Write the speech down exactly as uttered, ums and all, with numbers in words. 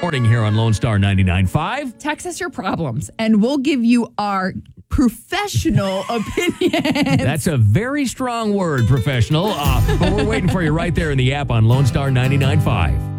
morning here on Lone Star ninety-nine point five. Text us your problems, and we'll give you our professional opinion. That's a very strong word, professional. Uh, but we're waiting for you right there in the app on Lone Star ninety-nine point five.